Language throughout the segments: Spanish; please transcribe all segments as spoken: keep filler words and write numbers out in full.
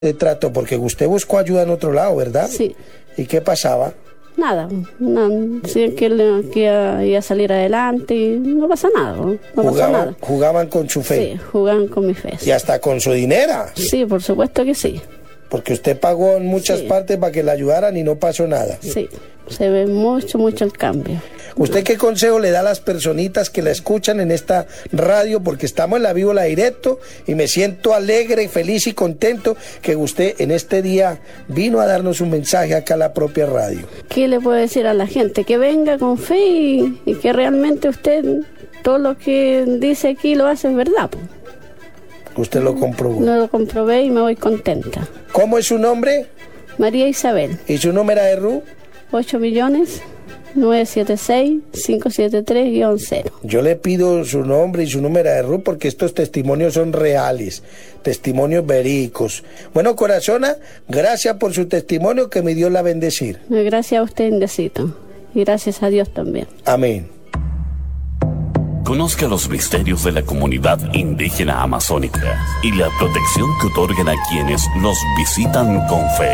de trato, porque usted buscó ayuda en otro lado, ¿verdad? Sí. ¿Y qué pasaba? Nada, no, sí, que, le- que iba, iba a salir adelante y no pasa nada, no, no pasa Jugaban, nada. jugaban con su fe. Sí, jugaban con mi fe. Y hasta con su dinero. Sí, por supuesto que sí. Porque usted pagó en muchas Sí. partes para que la ayudaran y no pasó nada. Sí, se ve mucho, mucho el cambio. ¿Usted qué consejo le da a las personitas que la escuchan en esta radio? Porque estamos en la Vivo La Directo y me siento alegre, feliz y contento que usted en este día vino a darnos un mensaje acá a la propia radio. ¿Qué le puedo decir a la gente? Que venga con fe y, y que realmente usted todo lo que dice aquí lo hace en verdad, po. Usted lo comprobó. Lo comprobé y me voy contenta. ¿Cómo es su nombre? María Isabel, ¿Y su número de R U? ocho millones nueve siete seis cinco siete tres cero. Yo le pido su nombre y su número de R U porque estos testimonios son reales, testimonios verídicos. Bueno, corazona, gracias por su testimonio, que mi Dios la bendecir. Gracias a usted, Indecito. Y gracias a Dios también. Amén. Conozca los misterios de la comunidad indígena amazónica y la protección que otorgan a quienes los visitan con fe.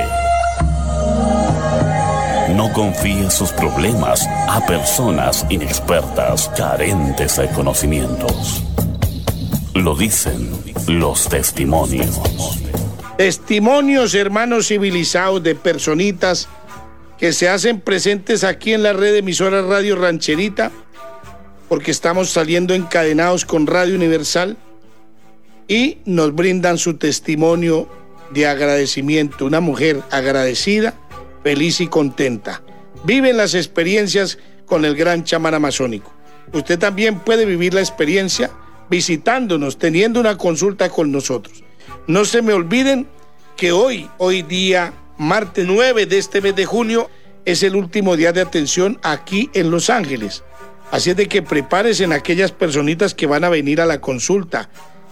No confíe sus problemas a personas inexpertas, carentes de conocimientos. Lo dicen los testimonios. Testimonios, hermanos civilizados, de personitas que se hacen presentes aquí en la red de emisoras Radio Rancherita, porque estamos saliendo encadenados con Radio Universal, y nos brindan su testimonio de agradecimiento. Una mujer agradecida, feliz y contenta. Viven las experiencias con el gran chamán amazónico. Usted también puede vivir la experiencia visitándonos, teniendo una consulta con nosotros. No se me olviden que hoy, hoy día, martes nueve de este mes de junio, es el último día de atención aquí en Los Ángeles. Así es de que prepárense en aquellas personitas que van a venir a la consulta.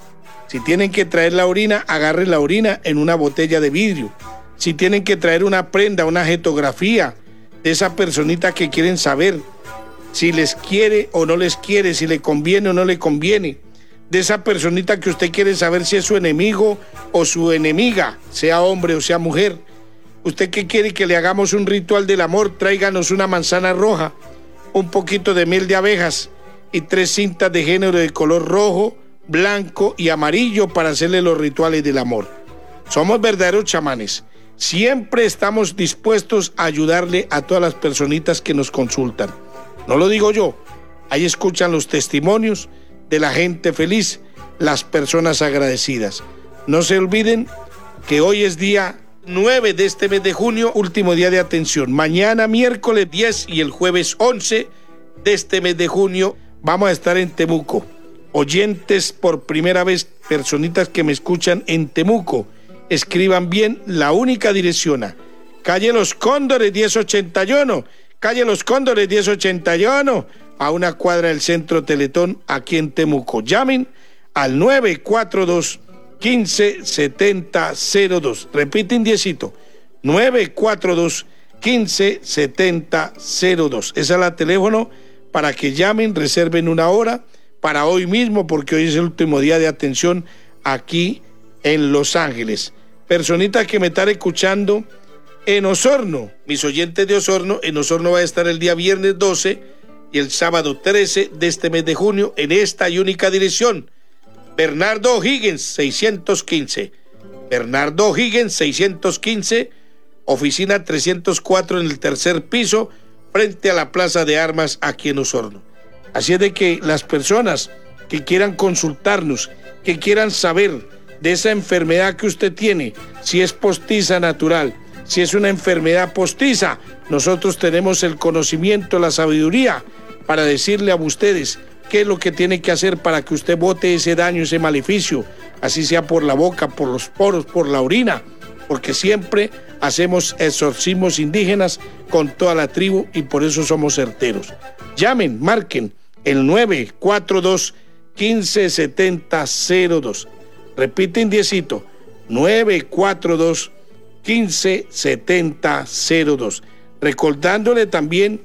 Si tienen que traer la orina, agarren la orina en una botella de vidrio. Si tienen que traer una prenda, una jetografía de esa personita que quieren saber si les quiere o no les quiere, si le conviene o no le conviene, de esa personita que usted quiere saber si es su enemigo o su enemiga, sea hombre o sea mujer. Usted que quiere que le hagamos un ritual del amor, tráiganos una manzana roja, un poquito de miel de abejas y tres cintas de género de color rojo, blanco y amarillo para hacerle los rituales del amor. Somos verdaderos chamanes. Siempre estamos dispuestos a ayudarle a todas las personitas que nos consultan. No lo digo yo, ahí escuchan los testimonios de la gente feliz, las personas agradecidas. No se olviden que hoy es día nueve de este mes de junio, último día de atención. Mañana miércoles diez y el jueves once de este mes de junio vamos a estar en Temuco. Oyentes por primera vez, personitas que me escuchan en Temuco, escriban bien la única dirección: a calle Los Cóndores diez ochenta y uno, calle Los Cóndores diez ochenta y uno, a una cuadra del Centro Teletón aquí en Temuco. Llamen al nueve cuatro dos, quince setenta cero dos. Repiten diecito, nueve cuatro dos, quince setenta cero dos. Esa es la teléfono para que llamen, reserven una hora para hoy mismo, porque hoy es el último día de atención aquí en Los Ángeles. Personitas que me están escuchando en Osorno, mis oyentes de Osorno, en Osorno va a estar el día viernes doce y el sábado trece de este mes de junio en esta y única dirección: Bernardo O'Higgins seiscientos quince, Bernardo O'Higgins seiscientos quince, oficina trescientos cuatro en el tercer piso, frente a la Plaza de Armas aquí en Osorno. Así es de que las personas que quieran consultarnos, que quieran saber de esa enfermedad que usted tiene, si es postiza natural, si es una enfermedad postiza, nosotros tenemos el conocimiento, la sabiduría para decirle a ustedes qué es lo que tiene que hacer para que usted bote ese daño, ese maleficio, así sea por la boca, por los poros, por la orina, porque siempre hacemos exorcismos indígenas con toda la tribu y por eso somos certeros. Llamen, marquen el nueve cuatro dos, quince setenta cero dos. Repiten diecito, nueve cuatro dos, quince setenta cero dos. Recordándole también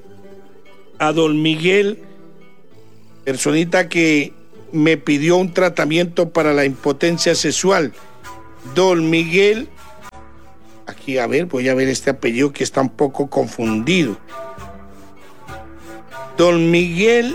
a don Miguel, personita que me pidió un tratamiento para la impotencia sexual. Don Miguel aquí, a ver, voy a ver este apellido que está un poco confundido. Don Miguel,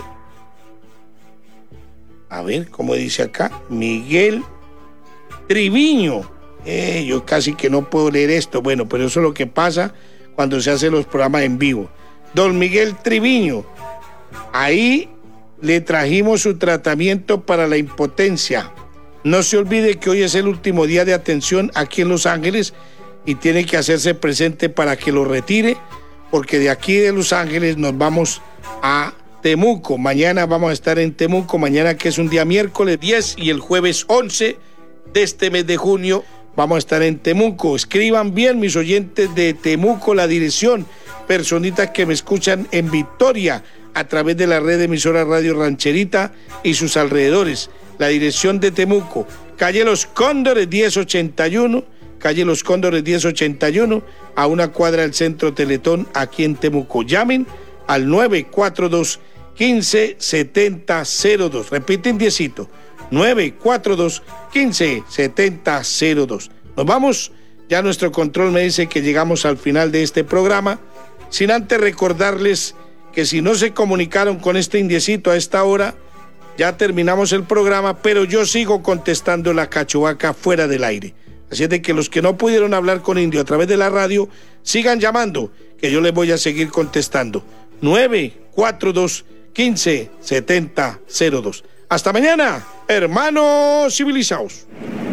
a ver, ¿cómo dice acá? Miguel Triviño. Eh, yo casi que no puedo leer esto. Bueno, pero eso es lo que pasa cuando se hacen los programas en vivo. Don Miguel Triviño, ahí le trajimos su tratamiento para la impotencia. No se olvide que hoy es el último día de atención aquí en Los Ángeles y tiene que hacerse presente para que lo retire, porque de aquí de Los Ángeles nos vamos a Temuco. Mañana vamos a estar en Temuco, mañana que es un día miércoles diez y el jueves once de este mes de junio vamos a estar en Temuco. Escriban bien, mis oyentes de Temuco, la dirección, personitas que me escuchan en Victoria a través de la red de emisoras Radio Rancherita y sus alrededores. La dirección de Temuco, calle Los Cóndores diez ochenta y uno, calle Los Cóndores diez ochenta y uno, a una cuadra del Centro Teletón aquí en Temuco. Llamen al nueve cuatro dos, uno cinco siete cero cero dos. Repiten diecito, nueve cuatro dos, uno cinco siete cero dos. Nos vamos, ya nuestro control me dice que llegamos al final de este programa, sin antes recordarles que si no se comunicaron con este indiecito a esta hora, ya terminamos el programa, pero yo sigo contestando la cachuvaca fuera del aire. Así es de que los que no pudieron hablar con Indio a través de la radio, sigan llamando, que yo les voy a seguir contestando. nueve cuatro dos, uno cinco siete cero dos. Hasta mañana, hermanos civilizados.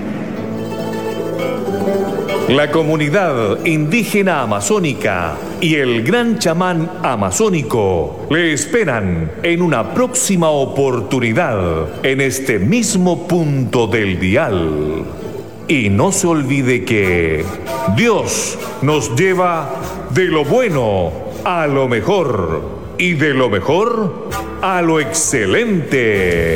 La comunidad indígena amazónica y el gran chamán amazónico le esperan en una próxima oportunidad en este mismo punto del dial. Y no se olvide que Dios nos lleva de lo bueno a lo mejor y de lo mejor a lo excelente.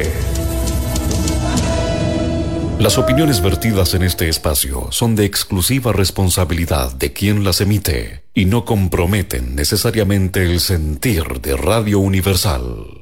Las opiniones vertidas en este espacio son de exclusiva responsabilidad de quien las emite y no comprometen necesariamente el sentir de Radio Universal.